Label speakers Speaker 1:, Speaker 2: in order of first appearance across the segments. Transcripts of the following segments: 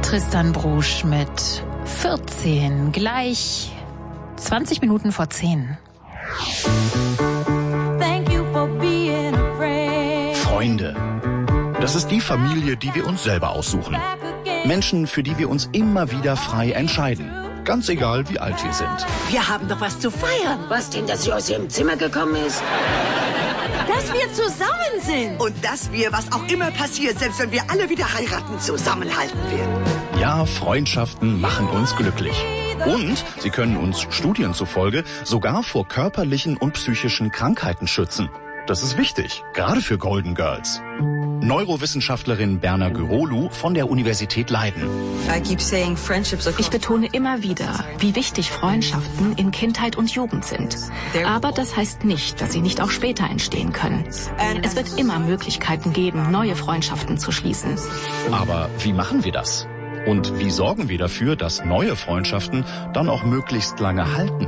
Speaker 1: Tristan Brusch mit 14, gleich 20 Minuten vor 10.
Speaker 2: Freunde. Das ist die Familie, die wir uns selber aussuchen. Menschen, für die wir uns immer wieder frei entscheiden. Ganz egal, wie alt wir sind.
Speaker 3: Wir haben doch was zu feiern.
Speaker 4: Was denn, dass sie aus ihrem Zimmer gekommen ist?
Speaker 3: Dass wir zusammen sind.
Speaker 5: Und dass wir, was auch immer passiert, selbst wenn wir alle wieder heiraten, zusammenhalten werden.
Speaker 2: Ja, Freundschaften machen uns glücklich. Und sie können uns Studien zufolge sogar vor körperlichen und psychischen Krankheiten schützen. Das ist wichtig, gerade für Golden Girls. Neurowissenschaftlerin Berna Gürolu von der Universität Leiden.
Speaker 6: Ich betone immer wieder, wie wichtig Freundschaften in Kindheit und Jugend sind. Aber das heißt nicht, dass sie nicht auch später entstehen können. Es wird immer Möglichkeiten geben, neue Freundschaften zu schließen.
Speaker 2: Aber wie machen wir das? Und wie sorgen wir dafür, dass neue Freundschaften dann auch möglichst lange halten?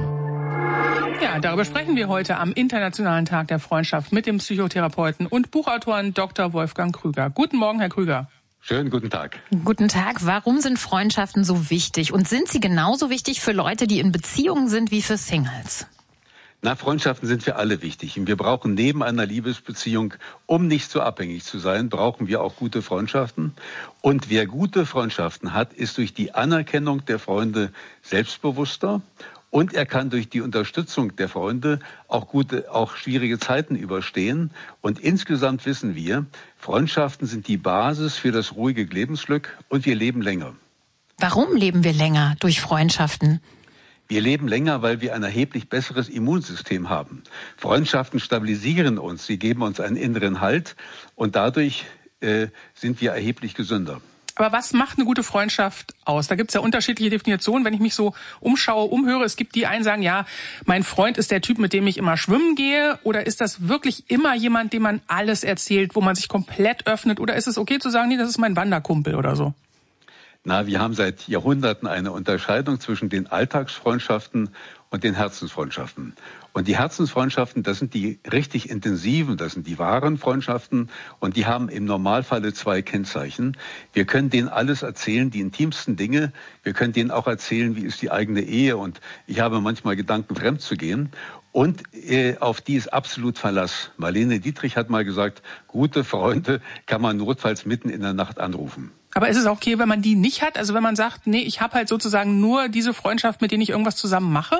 Speaker 7: Ja, darüber sprechen wir heute am Internationalen Tag der Freundschaft mit dem Psychotherapeuten und Buchautoren Dr. Wolfgang Krüger. Guten Morgen, Herr Krüger.
Speaker 8: Schönen guten Tag.
Speaker 1: Guten Tag. Warum sind Freundschaften so wichtig? Und sind sie genauso wichtig für Leute, die in Beziehungen sind, wie für Singles?
Speaker 8: Na, Freundschaften sind für alle wichtig. Und wir brauchen neben einer Liebesbeziehung, um nicht so abhängig zu sein, brauchen wir auch gute Freundschaften. Und wer gute Freundschaften hat, ist durch die Anerkennung der Freunde selbstbewusster. Und er kann durch die Unterstützung der Freunde auch schwierige Zeiten überstehen. Und insgesamt wissen wir, Freundschaften sind die Basis für das ruhige Lebensglück und wir leben länger.
Speaker 1: Warum leben wir länger durch Freundschaften?
Speaker 8: Wir leben länger, weil wir ein erheblich besseres Immunsystem haben. Freundschaften stabilisieren uns, sie geben uns einen inneren Halt und dadurch sind wir erheblich gesünder.
Speaker 7: Aber was macht eine gute Freundschaft aus? Da gibt's ja unterschiedliche Definitionen. Wenn ich mich so umhöre, es gibt die einen, sagen, ja, mein Freund ist der Typ, mit dem ich immer schwimmen gehe. Oder ist das wirklich immer jemand, dem man alles erzählt, wo man sich komplett öffnet? Oder ist es okay zu sagen, nee, das ist mein Wanderkumpel oder so?
Speaker 8: Na, wir haben seit Jahrhunderten eine Unterscheidung zwischen den Alltagsfreundschaften und den Herzensfreundschaften. Und die Herzensfreundschaften, das sind die richtig intensiven, das sind die wahren Freundschaften und die haben im Normalfalle zwei Kennzeichen. Wir können denen alles erzählen, die intimsten Dinge. Wir können denen auch erzählen, wie ist die eigene Ehe und ich habe manchmal Gedanken, fremd zu gehen. Und auf die ist absolut Verlass. Marlene Dietrich hat mal gesagt, gute Freunde kann man notfalls mitten in der Nacht anrufen.
Speaker 7: Aber ist es auch okay, wenn man die nicht hat? Also wenn man sagt, nee, ich habe halt sozusagen nur diese Freundschaft, mit denen ich irgendwas zusammen mache?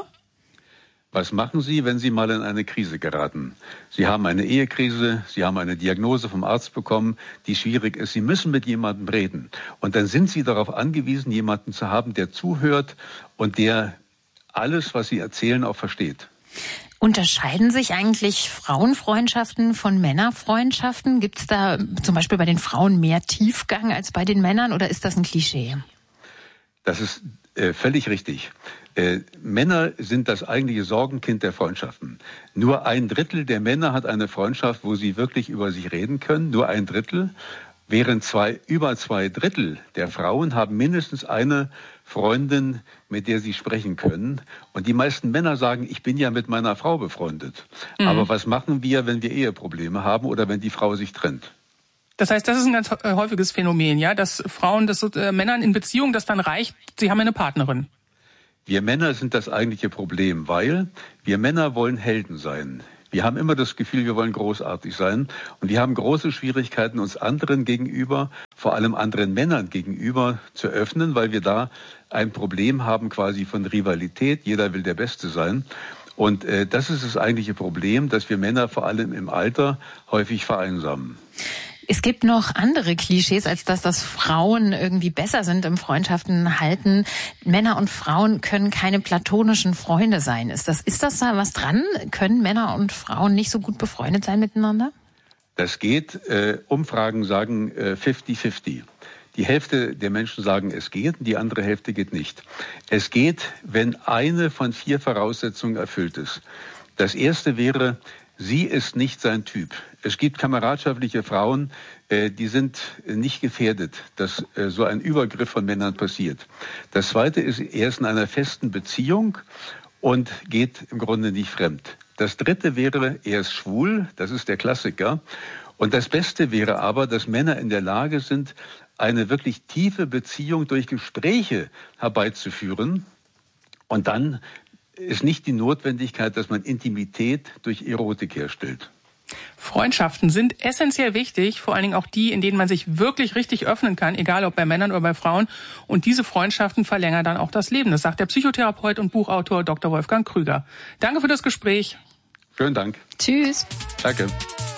Speaker 8: Was machen Sie, wenn Sie mal in eine Krise geraten? Sie haben eine Ehekrise, Sie haben eine Diagnose vom Arzt bekommen, die schwierig ist. Sie müssen mit jemandem reden. Und dann sind Sie darauf angewiesen, jemanden zu haben, der zuhört und der alles, was Sie erzählen, auch versteht.
Speaker 1: Unterscheiden sich eigentlich Frauenfreundschaften von Männerfreundschaften? Gibt es da zum Beispiel bei den Frauen mehr Tiefgang als bei den Männern oder ist das ein Klischee?
Speaker 8: Das ist völlig richtig. Männer sind das eigentliche Sorgenkind der Freundschaften. Nur 1/3 der Männer hat eine Freundschaft, wo sie wirklich über sich reden können. Nur 1/3. Während über 2/3 der Frauen haben mindestens eine Freundin, mit der sie sprechen können. Und die meisten Männer sagen, ich bin ja mit meiner Frau befreundet. Aber was machen wir, wenn wir Eheprobleme haben oder wenn die Frau sich trennt?
Speaker 7: Das heißt, das ist ein ganz häufiges Phänomen, ja, dass Frauen, Männern in Beziehung, das dann reicht, sie haben eine Partnerin.
Speaker 8: Wir Männer sind das eigentliche Problem, weil wir Männer wollen Helden sein. Wir haben immer das Gefühl, wir wollen großartig sein und wir haben große Schwierigkeiten, uns anderen gegenüber, vor allem anderen Männern gegenüber zu öffnen, weil wir da ein Problem haben quasi von Rivalität. Jeder will der Beste sein. Und das ist das eigentliche Problem, dass wir Männer vor allem im Alter häufig vereinsamen.
Speaker 1: Es gibt noch andere Klischees, als dass Frauen irgendwie besser sind im Freundschaften halten. Männer und Frauen können keine platonischen Freunde sein. Ist das da was dran? Können Männer und Frauen nicht so gut befreundet sein miteinander?
Speaker 8: Das geht. Umfragen sagen 50-50. Die Hälfte der Menschen sagen, es geht, und die andere Hälfte geht nicht. Es geht, wenn eine von 4 Voraussetzungen erfüllt ist. Das erste wäre, sie ist nicht sein Typ. Es gibt kameradschaftliche Frauen, die sind nicht gefährdet, dass so ein Übergriff von Männern passiert. Das zweite ist, er ist in einer festen Beziehung und geht im Grunde nicht fremd. Das dritte wäre, er ist schwul, das ist der Klassiker. Und das Beste wäre aber, dass Männer in der Lage sind, eine wirklich tiefe Beziehung durch Gespräche herbeizuführen. Und dann ist nicht die Notwendigkeit, dass man Intimität durch Erotik herstellt.
Speaker 7: Freundschaften sind essentiell wichtig, vor allen Dingen auch die, in denen man sich wirklich richtig öffnen kann, egal ob bei Männern oder bei Frauen. Und diese Freundschaften verlängern dann auch das Leben. Das sagt der Psychotherapeut und Buchautor Dr. Wolfgang Krüger. Danke für das Gespräch.
Speaker 8: Schönen Dank.
Speaker 1: Tschüss.
Speaker 8: Danke.